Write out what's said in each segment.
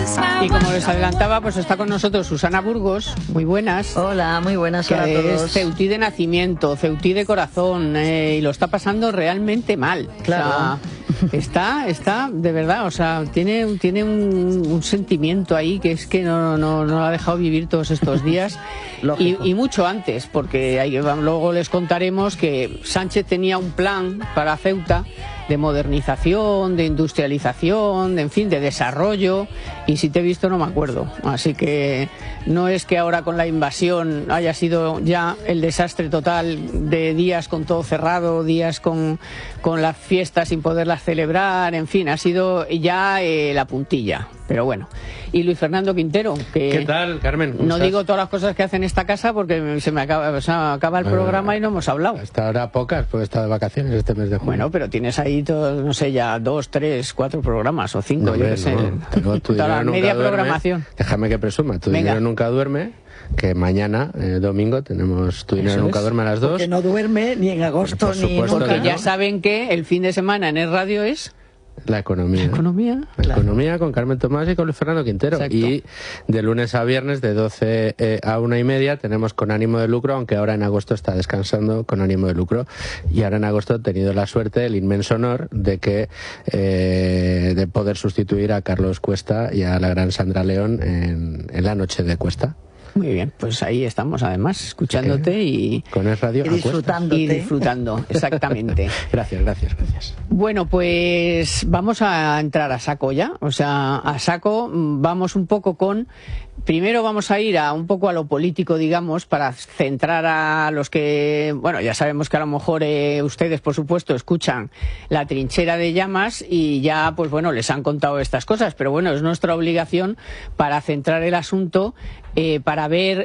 Y como les adelantaba, pues está con nosotros Susana Burgos. Muy buenas. Hola, muy buenas. Hola a todos. Es ceutí de nacimiento, ceutí de corazón, y lo está pasando realmente mal. Claro. O sea, está, de verdad, o sea, tiene un sentimiento ahí que es que no lo ha dejado vivir todos estos días. y mucho antes, porque luego les contaremos que Sánchez tenía un plan para Ceuta de modernización, de industrialización, en fin, de desarrollo, y si te he visto no me acuerdo. Así que no es que ahora con la invasión haya sido ya el desastre total de días con todo cerrado, días con las fiestas sin poderlas celebrar, en fin, ha sido ya la puntilla. Pero bueno. Y Luis Fernando Quintero, que ¿qué tal, Carmen? No digo todas las cosas que hace en esta casa porque se me acaba el programa y no hemos hablado. Hasta ahora pocas, porque he estado de vacaciones este mes de junio. Bueno, pero tienes ahí todo, no sé, ya 2, 3, 4 programas o 5, yo qué sé. Tengo tu toda la media duerme, programación. Déjame que presuma, tu dinero nunca duerme. Que mañana, domingo, tenemos Tu dinero nunca duerme a las 2. Porque no duerme ni en agosto por ni supuesto, porque nunca. ya saben que el fin de semana en el radio es la economía. La economía. La economía con Carmen Tomás y con Luis Fernando Quintero. Exacto. Y de lunes a viernes, de 12 a 1:30, tenemos Con ánimo de lucro, aunque ahora en agosto está descansando Con ánimo de lucro. Y ahora en agosto he tenido la suerte, el inmenso honor de que de poder sustituir a Carlos Cuesta y a la gran Sandra León en la noche de Cuesta. Muy bien, pues ahí estamos además, escuchándote y con el radio y disfrutándote. Y disfrutando, exactamente. Gracias. Bueno, pues vamos a entrar a saco ya, o sea, a saco vamos un poco con... Primero vamos a ir un poco a lo político, digamos, para centrar a los que, bueno, ya sabemos que a lo mejor ustedes, por supuesto, escuchan La trinchera de llamas y ya, pues bueno, les han contado estas cosas, pero bueno, es nuestra obligación para centrar el asunto, para ver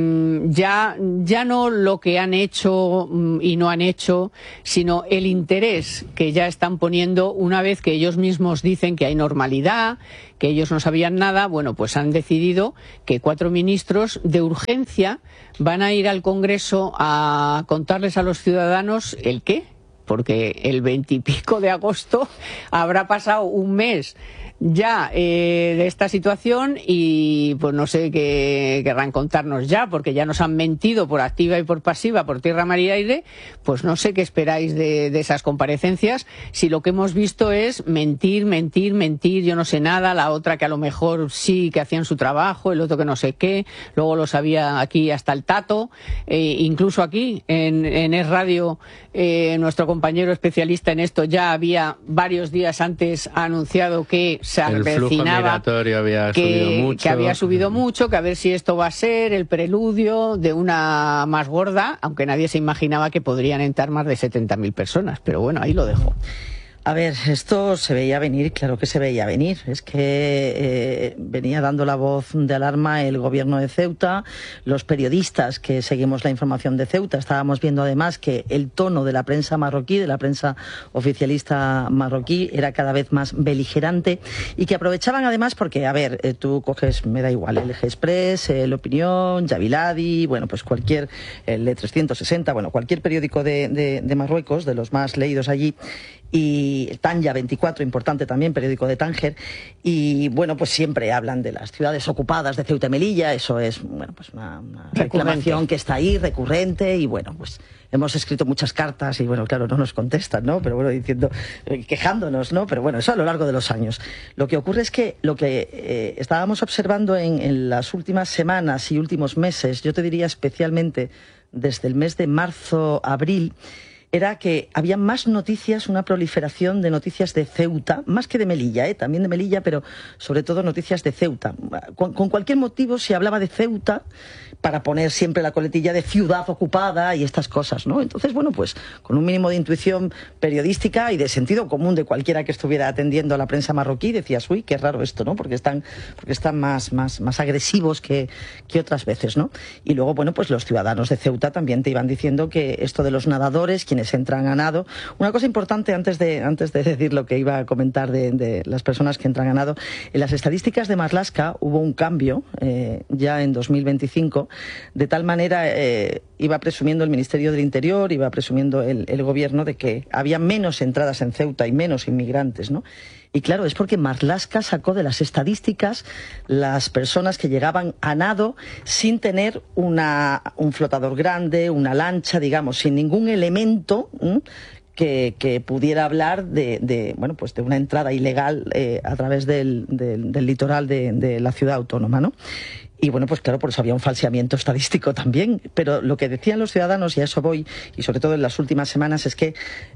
ya no lo que han hecho y no han hecho, sino el interés que ya están poniendo una vez que ellos mismos dicen que hay normalidad, que ellos no sabían nada. Bueno, pues han decidido que 4 ministros de urgencia van a ir al Congreso a contarles a los ciudadanos el qué, porque el 20 y pico de agosto habrá pasado un mes ya de esta situación y pues no sé qué querrán contarnos ya, porque ya nos han mentido por activa y por pasiva, por tierra, mar y aire. Pues no sé qué esperáis de esas comparecencias, si lo que hemos visto es mentir, yo no sé nada, la otra que a lo mejor sí que hacían su trabajo, el otro que no sé qué, luego lo sabía aquí hasta el tato, incluso aquí en Es Radio, nuestro compañero especialista en esto ya había varios días antes anunciado que se avecinaba, que había subido mucho, que a ver si esto va a ser el preludio de una más gorda, aunque nadie se imaginaba que podrían entrar más de 70.000 personas, pero bueno, ahí lo dejo. A ver, esto se veía venir, claro que se veía venir. Es que venía dando la voz de alarma el gobierno de Ceuta, los periodistas que seguimos la información de Ceuta. Estábamos viendo además que el tono de la prensa marroquí, de la prensa oficialista marroquí, era cada vez más beligerante y que aprovechaban además porque, a ver, tú coges, me da igual, el Eje Express, El Opinión, Yaviladi, bueno, pues cualquier, el E360, bueno, cualquier periódico de Marruecos, de los más leídos allí, y el Tanja 24, importante también, periódico de Tánger, y bueno, pues siempre hablan de las ciudades ocupadas de Ceuta y Melilla. Eso es, bueno, pues una reclamación que está ahí, recurrente, y bueno, pues hemos escrito muchas cartas y bueno, claro, no nos contestan, ¿no? Pero bueno, diciendo, quejándonos, ¿no? Pero bueno, eso a lo largo de los años. Lo que ocurre es que lo que estábamos observando en las últimas semanas y últimos meses, yo te diría especialmente desde el mes de marzo, abril, era que había más noticias, una proliferación de noticias de Ceuta, más que de Melilla, también de Melilla, pero sobre todo noticias de Ceuta. Con cualquier motivo se hablaba de Ceuta para poner siempre la coletilla de ciudad ocupada y estas cosas, ¿no? Entonces, bueno, pues con un mínimo de intuición periodística y de sentido común de cualquiera que estuviera atendiendo a la prensa marroquí, decías, uy, qué raro esto, ¿no? Porque están más agresivos que otras veces, ¿no? Y luego, bueno, pues los ciudadanos de Ceuta también te iban diciendo que esto de los nadadores, quienes entran a nado, una cosa importante antes de decir lo que iba a comentar de las personas que entran a nado, en las estadísticas de Marlaska hubo un cambio ya en 2025, de tal manera iba presumiendo el Ministerio del Interior, iba presumiendo el gobierno de que había menos entradas en Ceuta y menos inmigrantes, ¿no? Y claro, es porque Marlaska sacó de las estadísticas las personas que llegaban a nado sin tener un flotador grande, una lancha, digamos, sin ningún elemento que pudiera hablar de una entrada ilegal a través del litoral de la ciudad autónoma, ¿no? Y bueno, pues claro, por eso había un falseamiento estadístico también. Pero lo que decían los ciudadanos, y a eso voy, y sobre todo en las últimas semanas, es que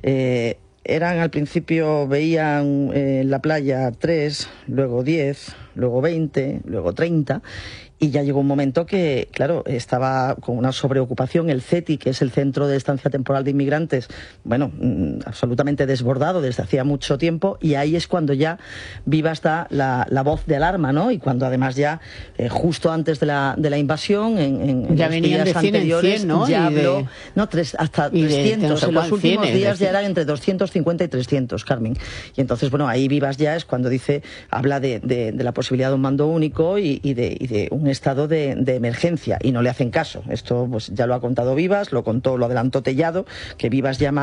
eran al principio, veían en la playa 3, luego 10, luego 20, luego 30... Y ya llegó un momento que, claro, estaba con una sobreocupación. El CETI, que es el Centro de Estancia Temporal de Inmigrantes, bueno, absolutamente desbordado desde hacía mucho tiempo. Y ahí es cuando ya Vivas da la voz de alarma, ¿no? Y cuando además ya, justo antes de la invasión, en ya los días anteriores, 100, ¿no? ya habló... hasta 300. En los últimos días ya eran entre 250 y 300, Carmen. Y entonces, bueno, ahí Vivas ya es cuando habla de la posibilidad de un mando único y de un estado de emergencia, y no le hacen caso. Esto pues ya lo ha contado Vivas, lo adelantó Tellado, que Vivas llama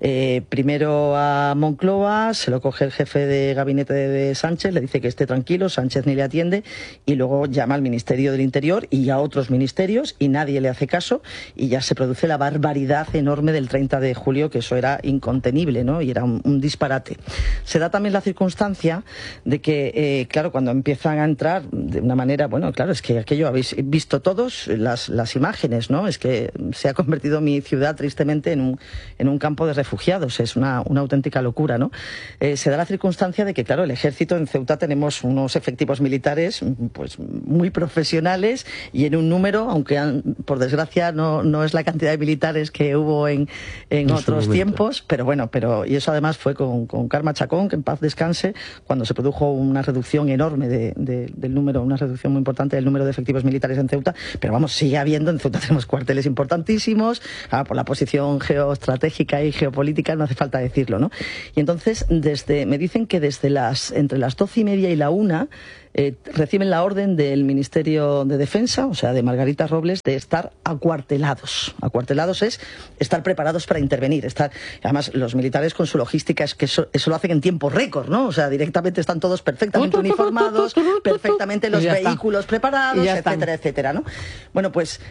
primero a Moncloa, se lo coge el jefe de gabinete de Sánchez, le dice que esté tranquilo, Sánchez ni le atiende, y luego llama al Ministerio del Interior y a otros ministerios, y nadie le hace caso, y ya se produce la barbaridad enorme del 30 de julio, que eso era incontenible, ¿no? Y era un disparate. Se da también la circunstancia de que, claro, cuando empiezan a entrar de una manera, bueno, claro, es que aquello habéis visto todos las imágenes, ¿no? Es que se ha convertido mi ciudad tristemente en un campo de refugiados. Es una auténtica locura, ¿no? Se da la circunstancia de que, claro, el ejército en Ceuta tenemos unos efectivos militares pues muy profesionales y en un número, aunque por desgracia no es la cantidad de militares que hubo en otros tiempos, pero bueno, y eso además fue con Karma Chacón, que en paz descanse, cuando se produjo una reducción enorme del número, una reducción muy importante del número de efectivos militares en Ceuta, pero vamos, sigue habiendo. En Ceuta tenemos cuarteles importantísimos, por la posición geoestratégica y geopolítica, no hace falta decirlo, ¿no? Y entonces, me dicen que entre las 12:30 y la 1, reciben la orden del Ministerio de Defensa, o sea, de Margarita Robles, de estar acuartelados. Acuartelados es estar preparados para intervenir. Además, los militares con su logística, es que eso lo hacen en tiempo récord, ¿no? O sea, directamente están todos perfectamente uniformados, perfectamente los vehículos preparados, etcétera, etcétera, ¿no? Bueno, pues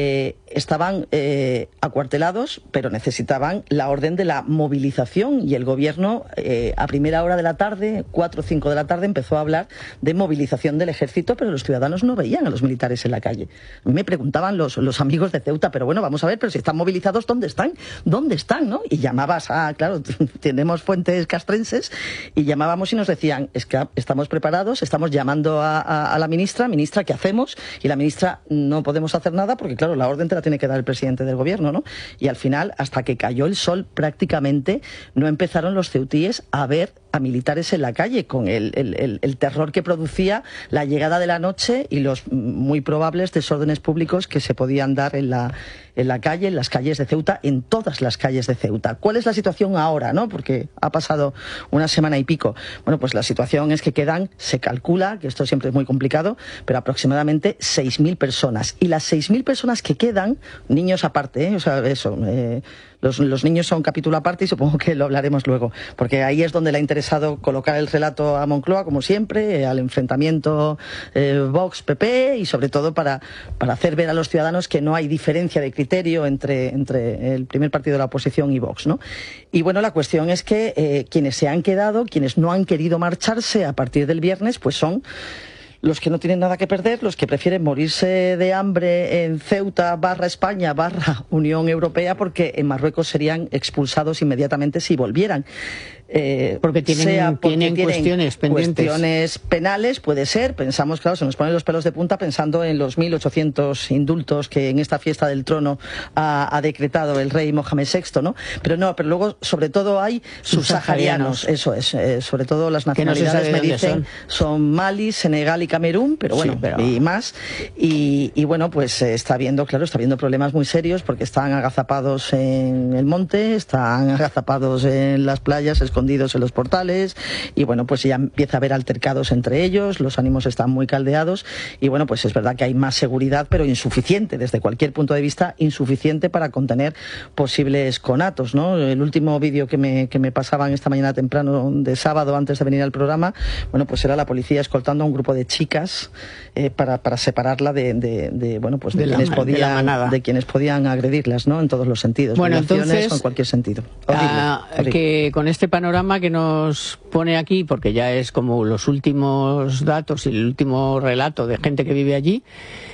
estaban acuartelados, pero necesitaban la orden de la movilización, y el gobierno a primera hora de la tarde, 4 o 5 de la tarde, empezó a hablar de movilización del ejército, pero los ciudadanos no veían a los militares en la calle. A mí me preguntaban los amigos de Ceuta, pero bueno, vamos a ver, pero si están movilizados, ¿dónde están? ¿Dónde están, no? Y llamabas claro, tenemos fuentes castrenses, y llamábamos y nos decían, es que estamos preparados, estamos llamando a la ministra, ¿qué hacemos? Y la ministra, no podemos hacer nada porque, claro, la orden te la tiene que dar el presidente del gobierno, ¿no? Y al final, hasta que cayó el sol, prácticamente no empezaron los ceutíes a ver a militares en la calle, con el terror que producía la llegada de la noche y los muy probables desórdenes públicos que se podían dar en la calle, en las calles de Ceuta, en todas las calles de Ceuta. ¿Cuál es la situación ahora, no? Porque ha pasado una semana y pico. Bueno, pues la situación es que se calcula, que esto siempre es muy complicado, pero aproximadamente 6.000 personas. Y las 6.000 personas que quedan, niños aparte, o sea, eso... Los niños son capítulo aparte, y supongo que lo hablaremos luego, porque ahí es donde le ha interesado colocar el relato a Moncloa, como siempre, al enfrentamiento Vox-PP, y sobre todo para hacer ver a los ciudadanos que no hay diferencia de criterio entre el primer partido de la oposición y Vox, ¿no? Y bueno, la cuestión es que quienes se han quedado, quienes no han querido marcharse a partir del viernes, pues son los que no tienen nada que perder, los que prefieren morirse de hambre en Ceuta /España /Unión Europea, porque en Marruecos serían expulsados inmediatamente si volvieran. Porque tienen cuestiones pendientes. Cuestiones penales, puede ser. Pensamos, claro, se nos ponen los pelos de punta pensando en los 1.800 indultos que en esta fiesta del trono ha decretado el rey Mohamed VI, ¿no? Pero luego, sobre todo, hay subsaharianos. Eso es. Sobre todo las nacionalidades, me dicen, son Mali, Senegal y Camerún, pero bueno, y más. Y bueno, pues está habiendo problemas muy serios porque están agazapados en el monte, están agazapados en las playas, escondidos en los portales, y bueno, pues ya empieza a haber altercados entre ellos, los ánimos están muy caldeados, y bueno, pues es verdad que hay más seguridad, pero insuficiente, desde cualquier punto de vista, insuficiente para contener posibles conatos, ¿no? El último vídeo que me pasaban esta mañana temprano de sábado, antes de venir al programa, bueno, pues era la policía escoltando a un grupo de chicas para separarla de quienes podían agredirlas, ¿no? En todos los sentidos. Bueno, entonces, en cualquier sentido. Horrible. Que con este panorama que nos pone aquí, porque ya es como los últimos datos y el último relato de gente que vive allí,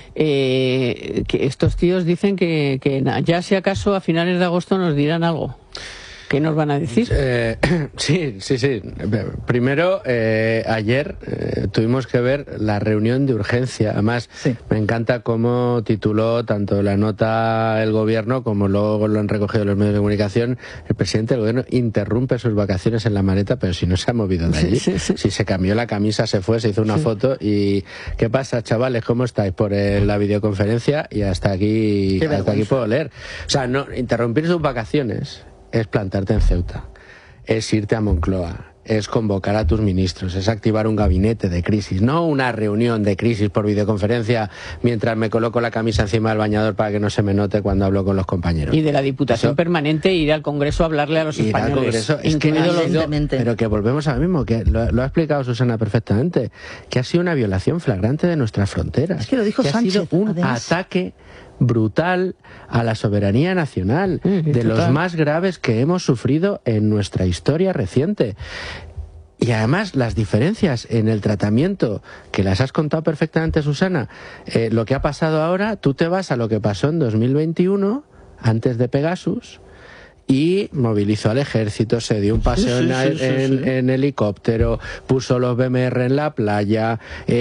que estos tíos dicen que ya si acaso a finales de agosto nos dirán algo. ¿Qué nos van a decir? Sí. Primero, ayer tuvimos que ver la reunión de urgencia. Además, me encanta cómo tituló tanto la nota el gobierno como luego lo han recogido los medios de comunicación. El presidente del gobierno interrumpe sus vacaciones en la maleta, pero si no se ha movido de allí. Si se cambió la camisa, se fue, se hizo una foto y... ¿Qué pasa, chavales? ¿Cómo estáis? Por la videoconferencia y hasta aquí puedo leer. O sea, no interrumpir sus vacaciones es plantarte en Ceuta, es irte a Moncloa, es convocar a tus ministros, es activar un gabinete de crisis, no una reunión de crisis por videoconferencia mientras me coloco la camisa encima del bañador para que no se me note cuando hablo con los compañeros. Y de la Diputación Permanente ir al Congreso a hablarle a los españoles. Pero que volvemos a lo mismo, que lo ha explicado Susana perfectamente, que ha sido una violación flagrante de nuestras fronteras. Es que lo dijo Sánchez, ha sido un ataque brutal a la soberanía nacional, de los más graves que hemos sufrido en nuestra historia reciente. Y además las diferencias en el tratamiento, que las has contado perfectamente, Susana, lo que ha pasado ahora, tú te vas a lo que pasó en 2021, antes de Pegasus, y movilizó al ejército, se dio un paseo en helicóptero, puso los BMR en la playa,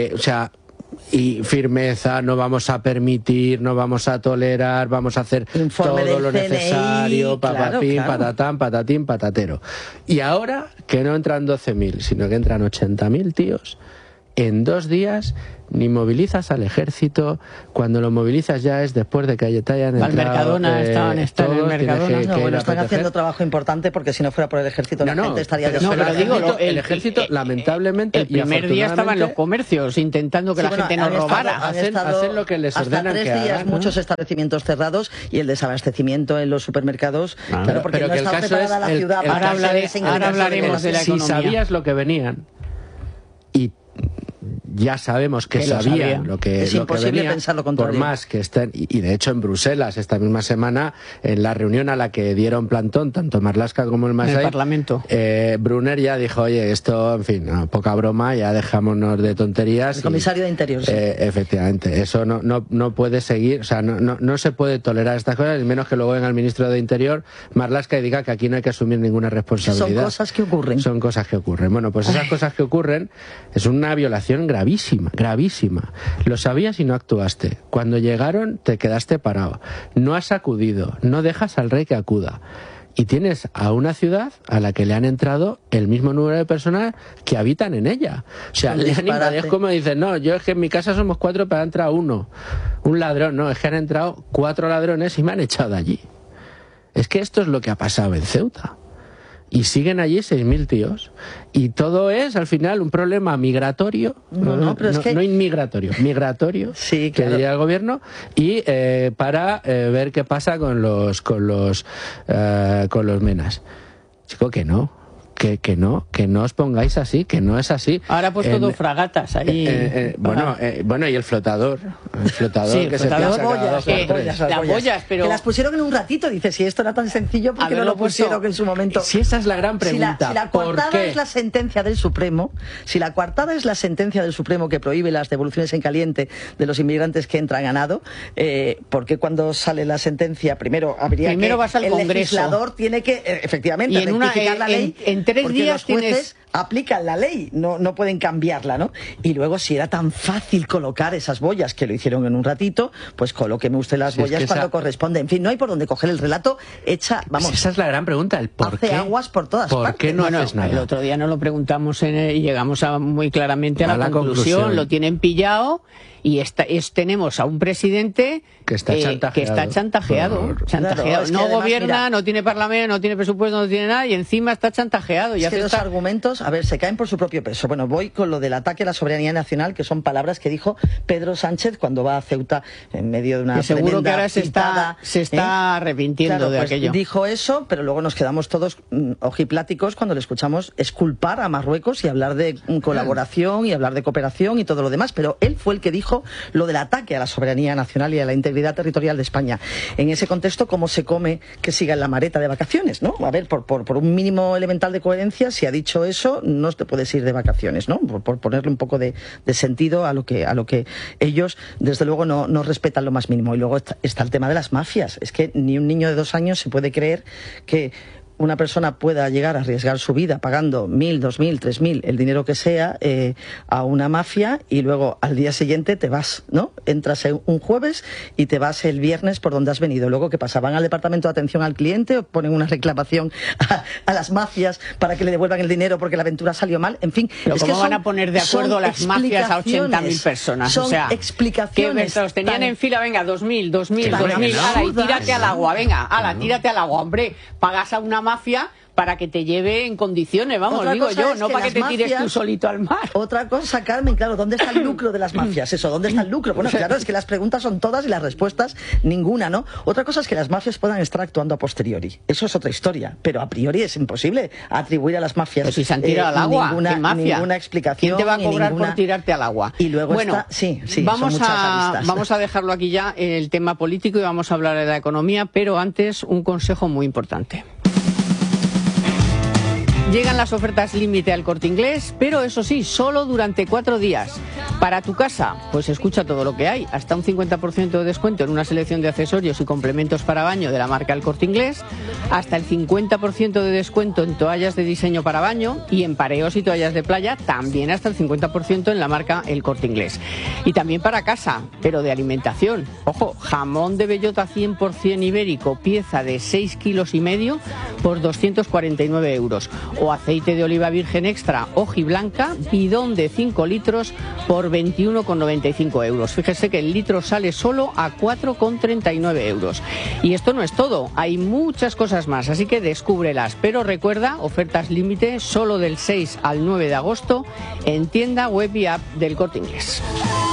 y firmeza, no vamos a permitir, no vamos a tolerar, vamos a hacer todo lo necesario, patatán, patatín, patatero. Y ahora que no entran 12.000, sino que entran 80.000 tíos, en 2 días ni movilizas al ejército, cuando lo movilizas ya es después de que te hayan entrado. Mercadona, están en el Mercadona. Están haciendo trabajo importante, porque si no fuera por el ejército la gente estaría el ejército, lamentablemente, el primer día estaban los comercios intentando que la gente no robara. Hacen lo que les ordenan que hagan. Hasta 3 días muchos establecimientos cerrados y el desabastecimiento en los supermercados, porque no está preparada la ciudad. Ahora hablaremos de la economía. Si sabías lo que venían, y ya sabemos que sabían lo que venía, pensar lo contrario. por más que estén, y de hecho en Bruselas esta misma semana, en la reunión a la que dieron plantón tanto Marlaska como el Masai, en el Parlamento, Brunner ya dijo, oye, esto, en fin, poca broma, ya dejámonos de tonterías. El comisario de Interior, efectivamente, eso no puede seguir, o sea, no se puede tolerar estas cosas, y menos que luego venga el ministro de Interior, Marlaska, y diga que aquí no hay que asumir ninguna responsabilidad. Son cosas que ocurren. Bueno, pues esas cosas que ocurren es una violación gravísima. Lo sabías y no actuaste. Cuando llegaron te quedaste parado. No has acudido. No dejas al rey que acuda. Y tienes a una ciudad a la que le han entrado el mismo número de personas que habitan en ella. O sea, le han invadido. Es como dicen, no, yo es que en mi casa somos 4, pero ha entrado uno. Un ladrón. No, es que han entrado 4 ladrones y me han echado de allí. Es que esto es lo que ha pasado en Ceuta. Y siguen allí 6.000 tíos. Y todo es, al final, un problema migratorio. No inmigratorio, migratorio, sí, que diría el gobierno. Y para ver qué pasa con los menas. Chico, que no os pongáis así, que no es así. Ahora ha puesto 2 fragatas ahí. Bueno, y el flotador. Sí, que las boyas, pero... Que las pusieron en un ratito, dice, si esto era tan sencillo, ¿por qué no lo pusieron en su momento? Si esa es la gran pregunta. Si la coartada es la sentencia del Supremo, que prohíbe las devoluciones en caliente de los inmigrantes que entran a nado, ¿por qué cuando sale la sentencia primero vas al Congreso? Legislador tiene que, efectivamente, rectificar la ley? En 3 días los jueces aplican la ley, no pueden cambiarla, ¿no? Y luego, si era tan fácil colocar esas boyas, que lo hicieron en un ratito, pues colóqueme usted las boyas cuando corresponde. En fin, no hay por dónde coger el relato hecha, vamos. Esa es la gran pregunta, el por qué. Hace aguas por todas partes. ¿Por qué no haces nada? El otro día nos lo preguntamos y llegamos muy claramente a la conclusión. Lo tienen pillado y tenemos a un presidente que está chantajeado. Claro, es que no gobierna, mira, no tiene parlamento, no tiene presupuesto, no tiene nada y encima está chantajeado. Es que los argumentos, a ver, se caen por su propio peso. Bueno, voy con lo del ataque a la soberanía nacional, que son palabras que dijo Pedro Sánchez cuando va a Ceuta en medio de una seguro que ahora se está arrepintiendo de aquello. Dijo eso, pero luego nos quedamos todos ojipláticos cuando le escuchamos exculpar a Marruecos y hablar de colaboración y hablar de cooperación y todo lo demás, pero él fue el que dijo lo del ataque a la soberanía nacional y a la integridad territorial de España. En ese contexto, ¿cómo se come que siga en la mareta de vacaciones, ¿no? A ver, por un mínimo elemental de coherencia, si ha dicho eso, no te puedes ir de vacaciones, ¿no? Por ponerle un poco de sentido a lo que ellos, desde luego, no respetan lo más mínimo. Y luego está el tema de las mafias. Es que ni un niño de 2 años se puede creer que una persona pueda llegar a arriesgar su vida pagando 1.000, 2.000, 3.000, el dinero que sea, a una mafia y luego al día siguiente te vas, ¿no? Entras un jueves y te vas el viernes por donde has venido. Luego, ¿qué pasa? ¿Van al departamento de atención al cliente o ponen una reclamación a las mafias para que le devuelvan el dinero porque la aventura salió mal? En fin, pero ¿cómo van a poner de acuerdo las mafias a 80.000 personas? Son explicaciones. Que los tenían en fila, venga, 2.000, ala, y tírate al agua, venga, ala, tírate al agua, hombre, pagas a una mafia para que te lleve en condiciones, vamos, digo yo, no para que te tires tú solito al mar. Otra cosa, Carmen, claro, ¿dónde está el lucro de las mafias? Eso, ¿dónde está el lucro? Bueno, claro, es que las preguntas son todas y las respuestas ninguna, ¿no? Otra cosa es que las mafias puedan estar actuando a posteriori. Eso es otra historia, pero a priori es imposible atribuir a las mafias pero si se han tirado al agua, ninguna explicación. ¿Quién te va a cobrar por tirarte al agua? Y luego bueno, vamos a dejarlo aquí ya, el tema político, y vamos a hablar de la economía, pero antes un consejo muy importante. Llegan las ofertas límite al Corte Inglés, pero eso sí, solo durante 4 días. Para tu casa, pues escucha todo lo que hay. Hasta un 50% de descuento en una selección de accesorios y complementos para baño de la marca El Corte Inglés. Hasta el 50% de descuento en toallas de diseño para baño y en pareos y toallas de playa, también hasta el 50% en la marca El Corte Inglés. Y también para casa, pero de alimentación. Ojo, jamón de bellota 100% ibérico, pieza de 6,5 kilos por 249 euros. O aceite de oliva virgen extra hojiblanca, bidón de 5 litros por 21,95 euros. Fíjese que el litro sale solo a 4,39 euros. Y esto no es todo, hay muchas cosas más, así que descúbrelas. Pero recuerda, ofertas límite solo del 6 al 9 de agosto en tienda, web y app del Corte Inglés.